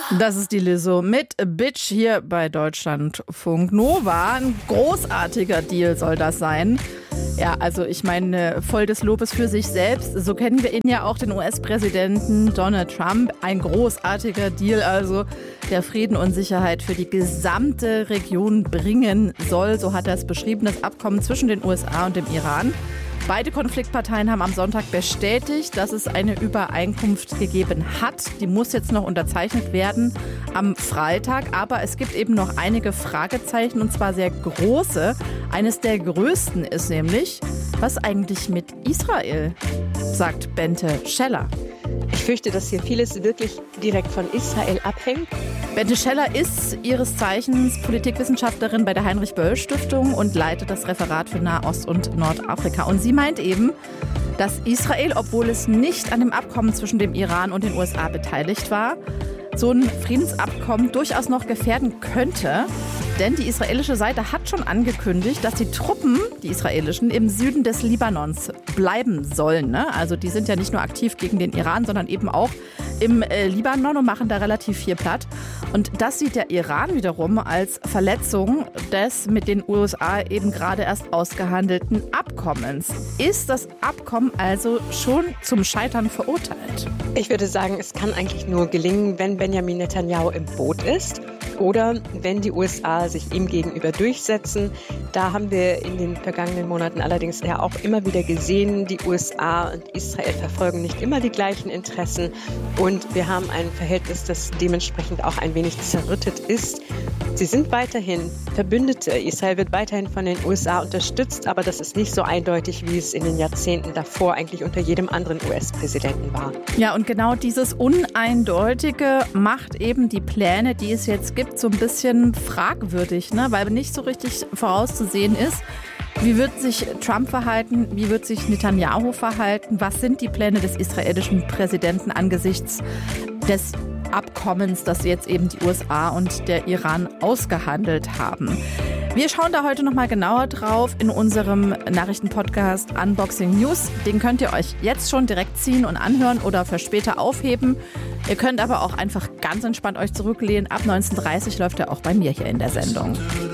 Das ist die Lizzo mit Bitch hier bei Deutschlandfunk Nova. Ein großartiger Deal soll das sein. Ja, also ich meine, voll des Lobes für sich selbst. So kennen wir ihn ja auch, den US-Präsidenten Donald Trump. Ein großartiger Deal, also der Frieden und Sicherheit für die gesamte Region bringen soll. So hat er es beschrieben, das Abkommen zwischen den USA und dem Iran. Beide Konfliktparteien haben am Sonntag bestätigt, dass es eine Übereinkunft gegeben hat. Die muss jetzt noch unterzeichnet werden am Freitag. Aber es gibt eben noch einige Fragezeichen, und zwar sehr große. Eines der größten ist nämlich, was eigentlich mit Israel, sagt Bente Scheller. Ich fürchte, dass hier vieles wirklich direkt von Israel abhängt. Bente Scheller ist ihres Zeichens Politikwissenschaftlerin bei der Heinrich-Böll-Stiftung und leitet das Referat für Nahost und Nordafrika. Und sie meint eben, dass Israel, obwohl es nicht an dem Abkommen zwischen dem Iran und den USA beteiligt war, so ein Friedensabkommen durchaus noch gefährden könnte. Denn die israelische Seite hat schon angekündigt, dass die Truppen, die israelischen, im Süden des Libanons bleiben sollen. Ne? Also die sind ja nicht nur aktiv gegen den Iran, sondern eben auch im Libanon und machen da relativ viel platt. Und das sieht der Iran wiederum als Verletzung des mit den USA eben gerade erst ausgehandelten Abkommens. Ist das Abkommen also schon zum Scheitern verurteilt? Ich würde sagen, es kann eigentlich nur gelingen, wenn Benjamin Netanyahu im Boot ist. Oder wenn die USA sich ihm gegenüber durchsetzen. Da haben wir in den vergangenen Monaten allerdings ja auch immer wieder gesehen, die USA und Israel verfolgen nicht immer die gleichen Interessen. Und wir haben ein Verhältnis, das dementsprechend auch ein wenig zerrüttet ist. Sie sind weiterhin Verbündete. Israel wird weiterhin von den USA unterstützt, aber das ist nicht so eindeutig, wie es in den Jahrzehnten davor eigentlich unter jedem anderen US-Präsidenten war. Ja, und genau dieses Uneindeutige macht eben die Pläne, die es jetzt gibt, so ein bisschen fragwürdig, ne? Weil nicht so richtig vorauszusehen ist, wie wird sich Trump verhalten, wie wird sich Netanyahu verhalten, was sind die Pläne des israelischen Präsidenten angesichts des Abkommens, das jetzt eben die USA und der Iran ausgehandelt haben. Wir schauen da heute noch mal genauer drauf in unserem Nachrichtenpodcast Unboxing News. Den könnt ihr euch jetzt schon direkt ziehen und anhören oder für später aufheben. Ihr könnt aber auch einfach ganz entspannt euch zurücklehnen. Ab 19:30 läuft er auch bei mir hier in der Sendung.